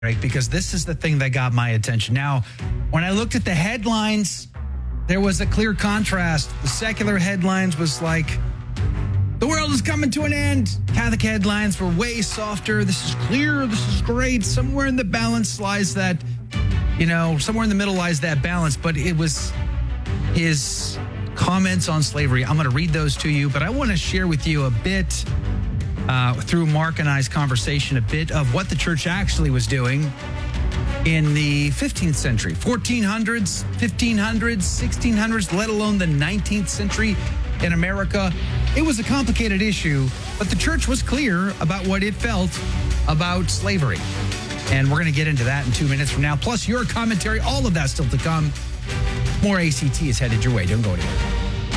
right? Because this is the thing that got my attention. Now, when I looked at the headlines, there was a clear contrast. The secular headlines was like, the world is coming to an end. Catholic headlines were way softer. This is clear. This is great. Somewhere in the balance lies that, somewhere in the middle lies that balance. But it was his comments on slavery. I'm going to read those to you, but I want to share with you a bit through Mark and I's conversation, a bit of what the church actually was doing in the 15th century, 1400s, 1500s, 1600s, let alone the 19th century in America. It was a complicated issue, but the church was clear about what it felt about slavery. And we're going to get into that in 2 minutes from now. Plus your commentary, all of that still to come. More ACT is headed your way. Don't go anywhere.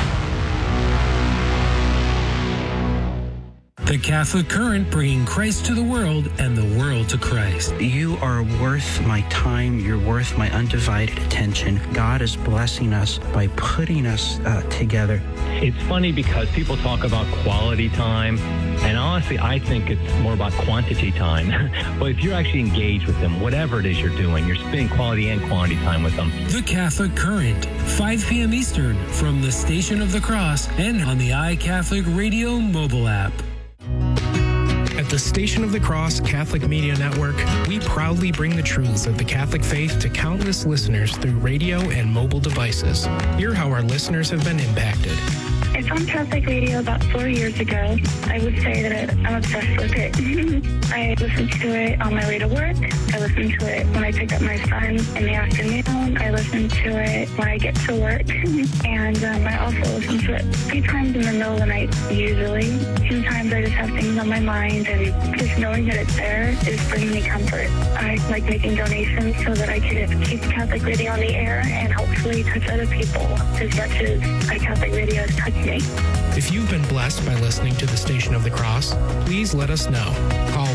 The Catholic Current, bringing Christ to the world and the world to Christ. You are worth my time. You're worth my undivided attention. God is blessing us by putting us together. It's funny because people talk about quality time, and honestly, I think it's more about quantity time. But if you're actually engaged with them, whatever it is you're doing, you're spending quality and quantity time with them. The Catholic Current, 5 p.m. Eastern, from the Station of the Cross and on the iCatholic Radio mobile app. At the Station of the Cross Catholic Media Network, we proudly bring the truths of the Catholic faith to countless listeners through radio and mobile devices. Hear how our listeners have been impacted. I found Catholic radio about 4 years ago. I would say that I'm obsessed with it. I listen to it on my way to work. I listen to it when I pick up my son in the afternoon. I listen to it when I get to work. And I also listen to it a few times in the middle of the night, usually. Sometimes I just have things on my mind, and just knowing that it's there is bringing me comfort. I like making donations so that I can keep Catholic radio on the air and hopefully touch other people as much as Catholic radio has touched me. If you've been blessed by listening to the Station of the Cross, please let us know. Call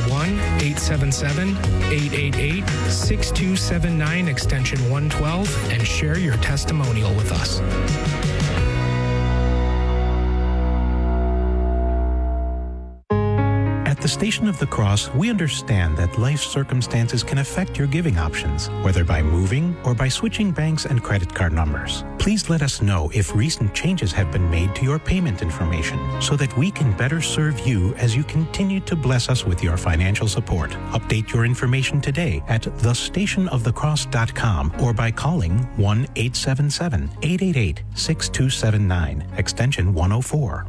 1-877-888-6279 extension 112 and share your testimonial with us. At the Station of the Cross, we understand that life circumstances can affect your giving options, whether by moving or by switching banks and credit card numbers. Please let us know if recent changes have been made to your payment information so that we can better serve you as you continue to bless us with your financial support. Update your information today at thestationofthecross.com or by calling 1-877-888-6279, extension 104.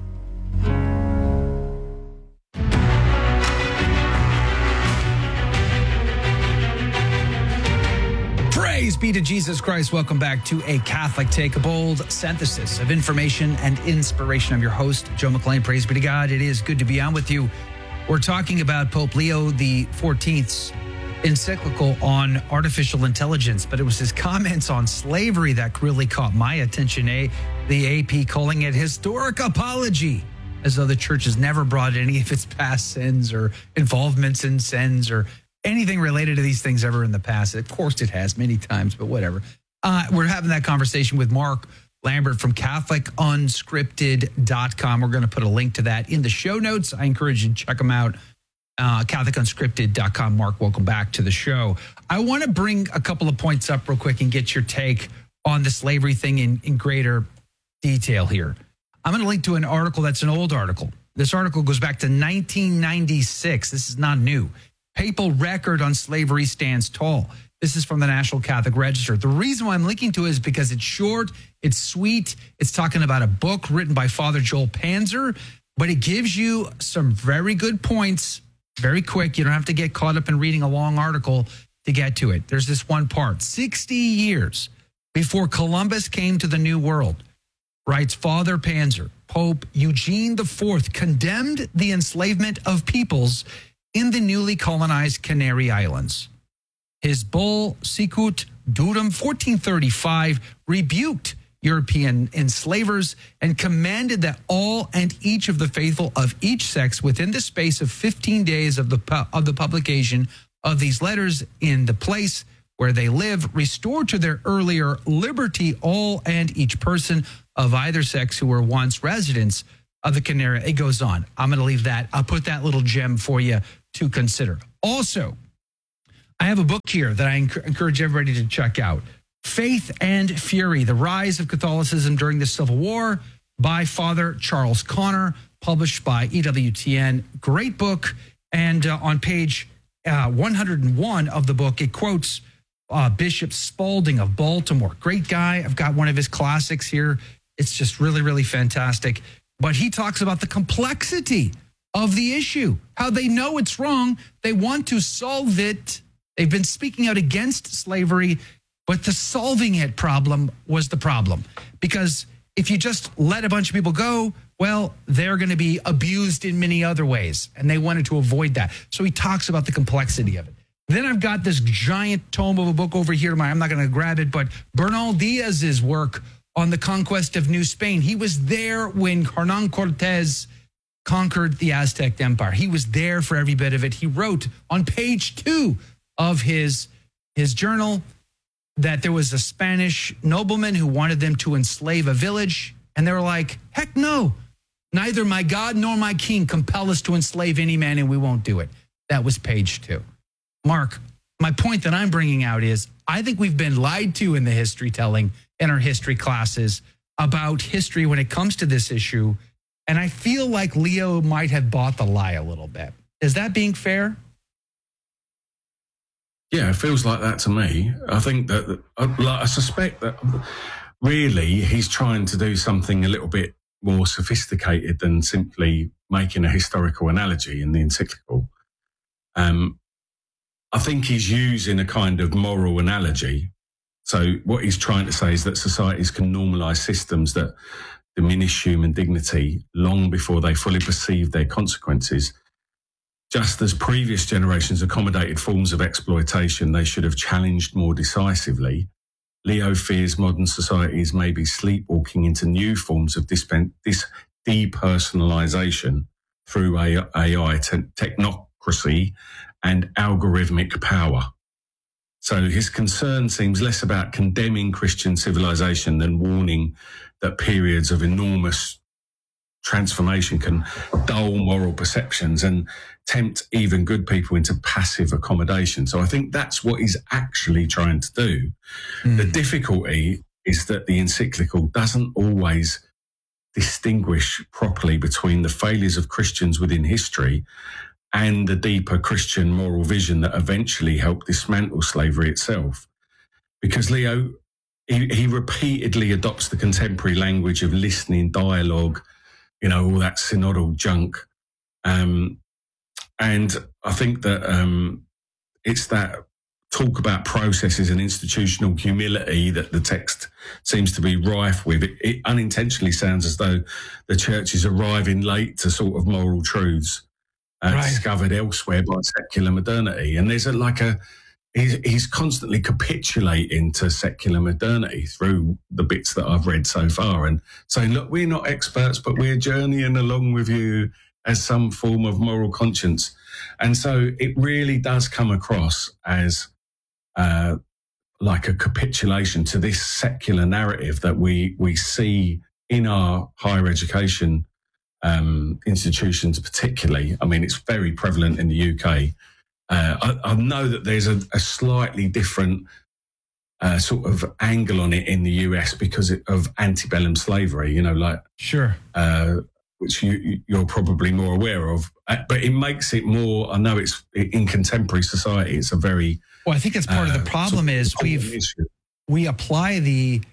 Praise be to Jesus Christ. Welcome back to A Catholic Take, a bold synthesis of information and inspiration. I'm your host, Joe McLean. Praise be to God. It is good to be on with you. We're talking about Pope Leo XIV's encyclical on artificial intelligence, but it was his comments on slavery that really caught my attention. The AP calling it historic apology, as though the church has never brought any of its past sins or involvements in sins or anything related to these things ever in the past. Of course it has many times, but whatever. We're having that conversation with Mark Lambert from CatholicUnscripted.com. We're going to put a link to that in the show notes. I encourage you to check them out. CatholicUnscripted.com. Mark, welcome back to the show. I want to bring a couple of points up real quick and get your take on the slavery thing in greater detail here. I'm going to link to an article that's an old article. This article goes back to 1996. This is not new. Papal record on slavery stands tall. This is from the National Catholic Register. The reason why I'm linking to it is because it's short, it's sweet, it's talking about a book written by Father Joel Panzer, but it gives you some very good points, very quick. You don't have to get caught up in reading a long article to get to it. There's this one part. 60 years before Columbus came to the New World, writes Father Panzer, Pope Eugene IV condemned the enslavement of peoples in the newly colonized Canary Islands. His bull, Sicut Dudum 1435, rebuked European enslavers and commanded that all and each of the faithful of each sex within the space of 15 days of the publication of these letters in the place where they live, restore to their earlier liberty all and each person of either sex who were once residents of the Canary. It goes on. I'm going to leave that. I'll put that little gem for you to consider. Also, I have a book here that I encourage everybody to check out. Faith and Fury, The Rise of Catholicism During the Civil War by Father Charles Connor, published by EWTN. Great book. And on page 101 of the book, it quotes Bishop Spalding of Baltimore. Great guy. I've got one of his classics here. It's just really, really fantastic. But he talks about the complexity of the issue, how they know it's wrong. They want to solve it. They've been speaking out against slavery, but the solving it problem was the problem. Because if you just let a bunch of people go, well, they're going to be abused in many other ways. And they wanted to avoid that. So he talks about the complexity of it. Then I've got this giant tome of a book over here. I'm not going to grab it, but Bernal Diaz's work on the conquest of New Spain. He was there when Hernan Cortez conquered the Aztec Empire. He was there for every bit of it. He wrote on page 2 of his journal that there was a Spanish nobleman who wanted them to enslave a village. And they were like, heck no, neither my God nor my king compel us to enslave any man, and we won't do it. That was page 2. Mark, my point that I'm bringing out is I think we've been lied to in the history telling in our history classes about history when it comes to this issue. And I feel like Leo might have bought the lie a little bit. Is that being fair? Yeah, it feels like that to me. I think that, I suspect that really he's trying to do something a little bit more sophisticated than simply making a historical analogy in the encyclical. I think he's using a kind of moral analogy. So what he's trying to say is that societies can normalise systems that diminish human dignity long before they fully perceive their consequences. Just as previous generations accommodated forms of exploitation they should have challenged more decisively, Leo fears modern societies may be sleepwalking into new forms of depersonalisation through AI, technocracy, and algorithmic power. So his concern seems less about condemning Christian civilization than warning that periods of enormous transformation can dull moral perceptions and tempt even good people into passive accommodation. So I think that's what he's actually trying to do. The difficulty is that the encyclical doesn't always distinguish properly between the failures of Christians within history and the deeper Christian moral vision that eventually helped dismantle slavery itself. Because Leo, he repeatedly adopts the contemporary language of listening, dialogue, all that synodal junk. And I think that it's that talk about processes and institutional humility that the text seems to be rife with. It unintentionally sounds as though the church is arriving late to sort of moral truths discovered elsewhere by secular modernity. And there's he's constantly capitulating to secular modernity through the bits that I've read so far and saying, look, we're not experts, but we're journeying along with you as some form of moral conscience. And so it really does come across as like a capitulation to this secular narrative that we see in our higher education institutions particularly. I mean, it's very prevalent in the UK. I know that there's a slightly different sort of angle on it in the US because of antebellum slavery, Sure. Which you're probably more aware of. But it makes it more, I know it's in contemporary society, it's a very... Well, I think that's part of the problem is we apply the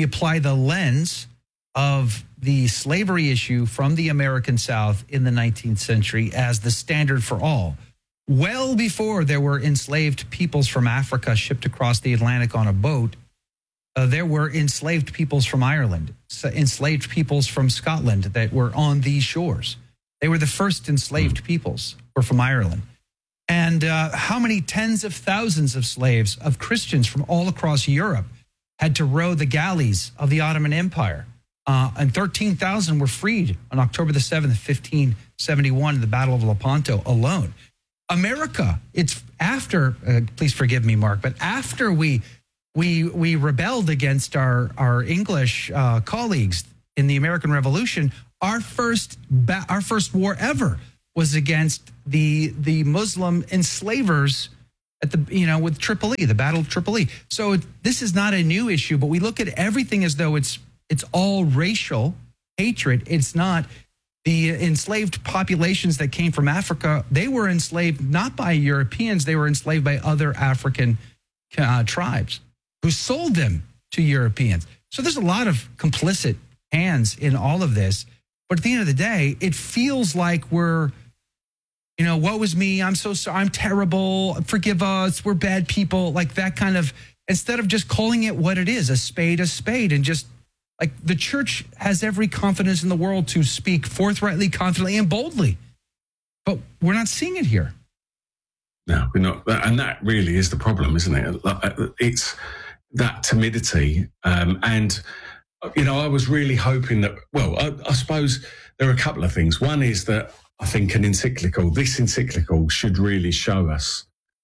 lens of the slavery issue from the American South in the 19th century as the standard for all. Well before there were enslaved peoples from Africa shipped across the Atlantic on a boat, there were enslaved peoples from Ireland, enslaved peoples from Scotland that were on these shores. They were the first enslaved peoples were from Ireland. And how many tens of thousands of slaves, of Christians from all across Europe, had to row the galleys of the Ottoman Empire? And 13,000 were freed on October the 7th, 1571, in the Battle of Lepanto alone. America, it's after, please forgive me, Mark, but after we rebelled against our English colleagues in the American Revolution, our first war ever was against the Muslim enslavers at the, with Tripoli, the Battle of Tripoli. So this is not a new issue, but we look at everything as though it's all racial hatred. It's not. The enslaved populations that came from Africa, they were enslaved not by Europeans, they were enslaved by other African tribes who sold them to Europeans. So there's a lot of complicit hands in all of this. But at the end of the day, it feels like we're, woe is me, I'm so sorry, I'm terrible, forgive us, we're bad people, like that kind of, instead of just calling it what it is, a spade, and just, like, the church has every confidence in the world to speak forthrightly, confidently, and boldly. But we're not seeing it here. No, we're not. And that really is the problem, isn't it? It's that timidity. And, I was really hoping that, I suppose there are a couple of things. One is that I think this encyclical should really show us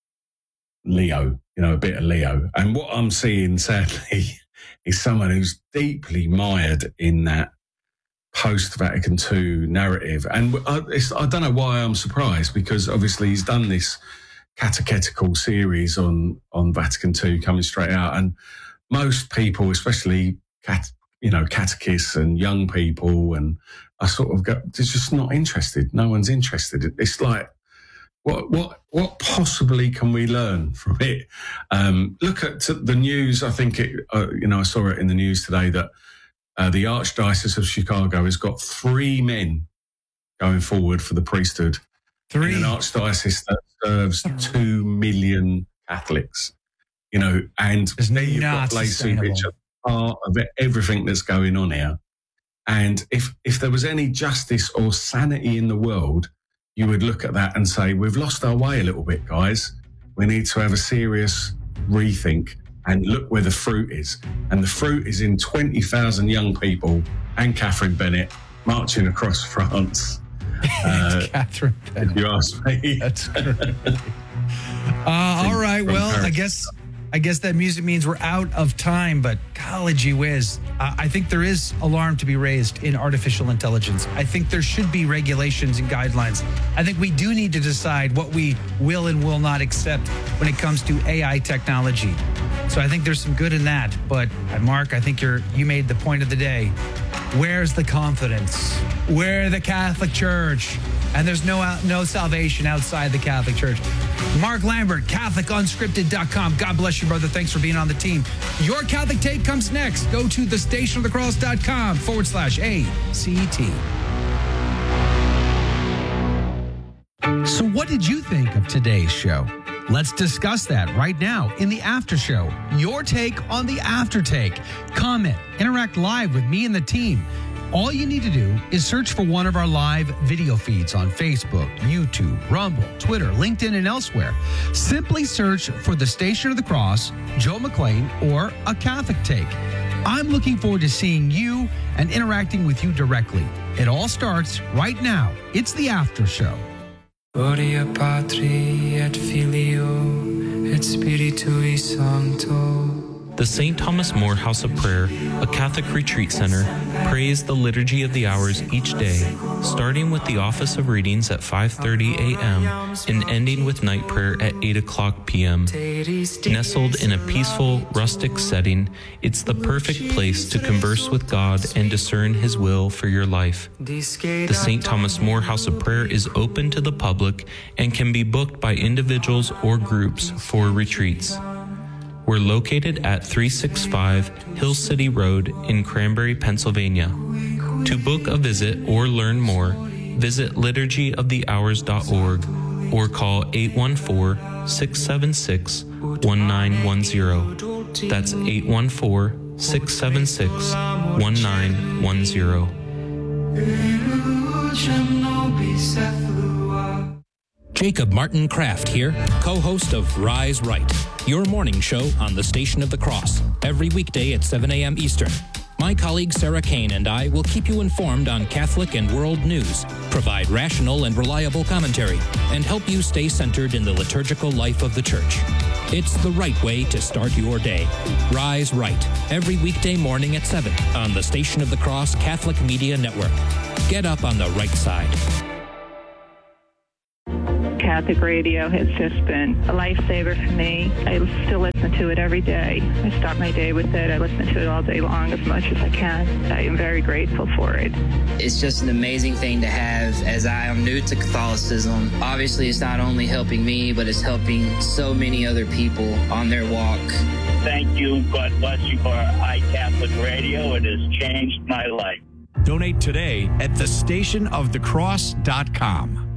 Leo, a bit of Leo. And what I'm seeing, sadly, is someone who's deeply mired in that post-Vatican II narrative. And I don't know why I'm surprised, because obviously he's done this catechetical series on Vatican II coming straight out. And most people, especially catechists and young people, and I sort of they're just not interested. No one's interested. It's like, what possibly can we learn from it? Look at the news. I think I saw it in the news today that the Archdiocese of Chicago has got 3 men going forward for the priesthood. 3 in an archdiocese that serves 2 million Catholics. And there you've got lay sewage at the heart of everything that's going on here. And if there was any justice or sanity in the world, you would look at that and say, we've lost our way a little bit, guys. We need to have a serious rethink and look where the fruit is. And the fruit is in 20,000 young people and Catherine Bennett marching across France. Catherine Bennett. If you ask me. That's great. All right. Well, I guess that music means we're out of time, but golly gee whiz, I think there is alarm to be raised in artificial intelligence. I think there should be regulations and guidelines. I think we do need to decide what we will and will not accept when it comes to AI technology. So I think there's some good in that. But Mark, I think you made the point of the day. Where's the confidence? Where the Catholic Church? And there's no salvation outside the Catholic Church. Mark Lambert, CatholicUnscripted.com. God bless you, brother. Thanks for being on the team. Your Catholic Take comes next. Go to thestationofthecross.com/ACT. So what did you think of today's show? Let's discuss that right now in the after show. Your take on the after take. Comment, interact live with me and the team. All you need to do is search for one of our live video feeds on Facebook, YouTube, Rumble, Twitter, LinkedIn, and elsewhere. Simply search for The Station of the Cross, Joe McClain, or A Catholic Take. I'm looking forward to seeing you and interacting with you directly. It all starts right now. It's the after show. Gloria Patri et Filio et Spiritui Sancto. The St. Thomas More House of Prayer, a Catholic retreat center, prays the Liturgy of the Hours each day, starting with the office of readings at 5:30 a.m. and ending with night prayer at 8 o'clock p.m. Nestled in a peaceful, rustic setting, it's the perfect place to converse with God and discern His will for your life. The St. Thomas More House of Prayer is open to the public and can be booked by individuals or groups for retreats. We're located at 365 Hill City Road in Cranberry, Pennsylvania. To book a visit or learn more, visit liturgyofthehours.org or call 814-676-1910. That's 814-676-1910. Jacob Martin Kraft here, co-host of Rise Right, your morning show on the Station of the Cross, every weekday at 7 a.m. Eastern. My colleague Sarah Kane and I will keep you informed on Catholic and world news, provide rational and reliable commentary, and help you stay centered in the liturgical life of the Church. It's the right way to start your day. Rise Right, every weekday morning at 7 on the Station of the Cross Catholic Media Network. Get up on the right side. Catholic radio has just been a lifesaver for me. I still listen to it every day. I start my day with it. I listen to it all day long as much as I can. I am very grateful for it. It's just an amazing thing to have, as I am new to Catholicism. Obviously, it's not only helping me, but it's helping so many other people on their walk. Thank you. God bless you for iCatholic Radio. It has changed my life. Donate today at thestationofthecross.com.